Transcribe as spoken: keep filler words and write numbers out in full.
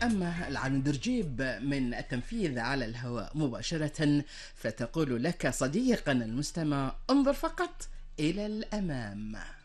أما العنودرجيب من التنفيذ على الهواء مباشرة فتقول لك صديقنا المستمع انظر فقط إلى الأمام.